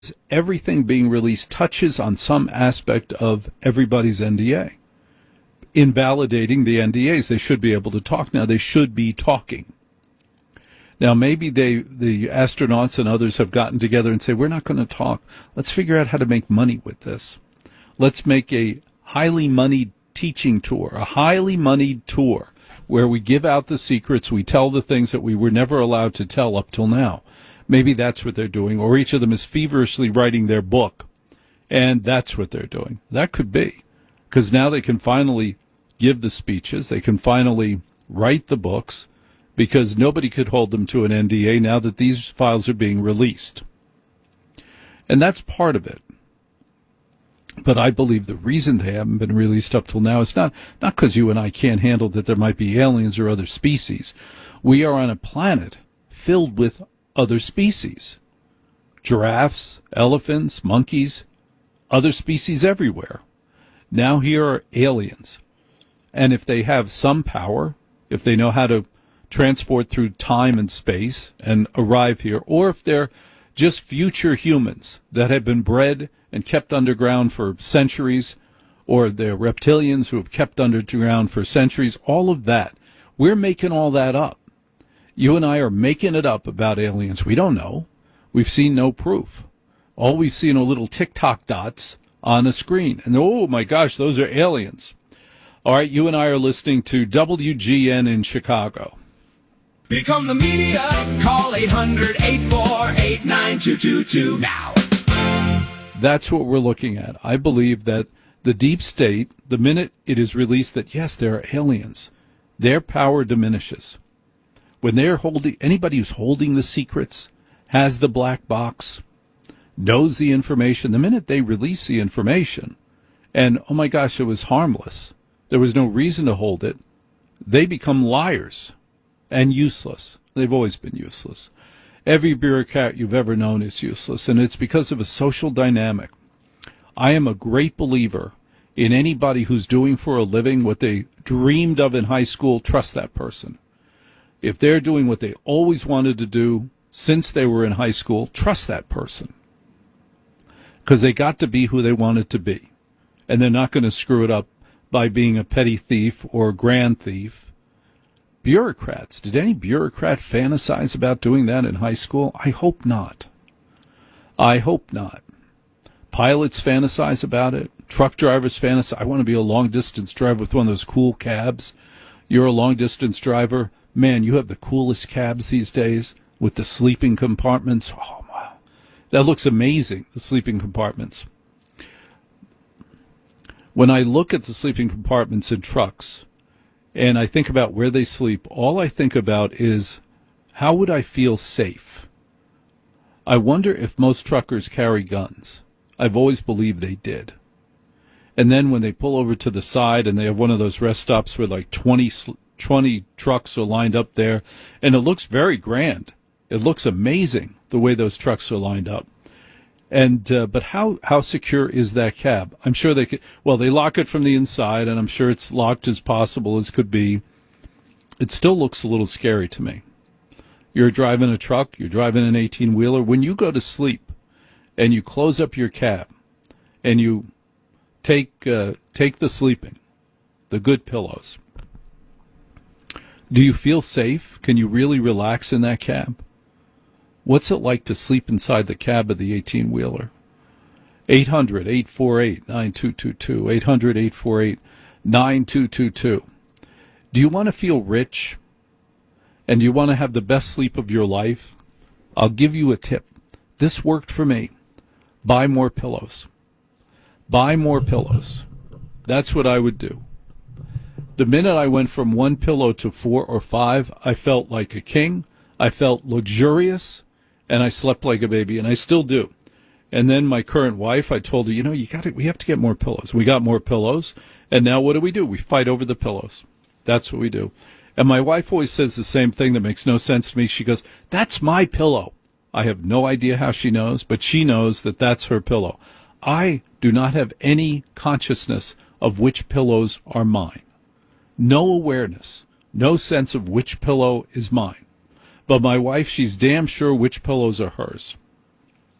everything being released touches on some aspect of everybody's NDA, invalidating the NDAs. They should be able to talk now. They should be talking. Now, maybe the astronauts and others have gotten together and say, we're not going to talk. Let's figure out how to make money with this. Let's make a highly moneyed teaching tour, a highly moneyed tour where we give out the secrets, we tell the things that we were never allowed to tell up till now. Maybe that's what they're doing, or each of them is feverishly writing their book, and that's what they're doing. That could be, because now they can finally give the speeches, they can finally write the books, because nobody could hold them to an NDA now that these files are being released. And that's part of it. But I believe the reason they haven't been released up till now is not because you and I can't handle that there might be aliens or other species. We are on a planet filled with other species. Giraffes, elephants, monkeys, other species everywhere. Now here are aliens. And if they have some power, if they know how to transport through time and space and arrive here, or if they're just future humans that have been bred and kept underground for centuries, or they're reptilians who have kept underground for centuries, all of that. We're making all that up. You and I are making it up about aliens. We don't know. We've seen no proof. All we've seen are little tick-tock dots on a screen. And oh my gosh, those are aliens. All right, you and I are listening to WGN in Chicago. Become the media. Call 800-848-9222 now. That's what we're looking at. I believe that the deep state, the minute it is released that, yes, there are aliens, their power diminishes. When they're holding, anybody who's holding the secrets, has the black box, knows the information, the minute they release the information, and, oh my gosh, it was harmless, there was no reason to hold it, they become liars and useless. They've always been useless. Every bureaucrat you've ever known is useless, and it's because of a social dynamic. I am a great believer in anybody who's doing for a living what they dreamed of in high school. Trust that person. If they're doing what they always wanted to do since they were in high school, trust that person. Because they got to be who they wanted to be. And they're not going to screw it up by being a petty thief or a grand thief. Bureaucrats. Did any bureaucrat fantasize about doing that in high school? I hope not. I hope not. Pilots fantasize about it. Truck drivers fantasize. I want to be a long-distance driver with one of those cool cabs. You're a long-distance driver. Man, you have the coolest cabs these days with the sleeping compartments. Oh, wow. That looks amazing, the sleeping compartments. When I look at the sleeping compartments in trucks, and I think about where they sleep, all I think about is, how would I feel safe? I wonder if most truckers carry guns. I've always believed they did. And then when they pull over to the side and they have one of those rest stops where like 20 trucks are lined up there, and it looks very grand. It looks amazing the way those trucks are lined up. And but how secure is that cab? I'm sure they lock it from the inside, and I'm sure it's locked as possible as could be. It still looks a little scary to me. You're driving a truck, you're driving an 18-wheeler. When you go to sleep and you close up your cab and you take the sleeping, the good pillows, do you feel safe? Can you really relax in that cab? What's it like to sleep inside the cab of the 18-wheeler? 800-848-9222. 800-848-9222. Do you want to feel rich? And do you want to have the best sleep of your life? I'll give you a tip. This worked for me. Buy more pillows. Buy more pillows. That's what I would do. The minute I went from one pillow to 4 or 5, I felt like a king. I felt luxurious. And I slept like a baby, and I still do. And then my current wife, I told her, we have to get more pillows. We got more pillows, and now what do? We fight over the pillows. That's what we do. And my wife always says the same thing that makes no sense to me. She goes, "That's my pillow." I have no idea how she knows, but she knows that that's her pillow. I do not have any consciousness of which pillows are mine. No awareness, no sense of which pillow is mine. But my wife, she's damn sure which pillows are hers.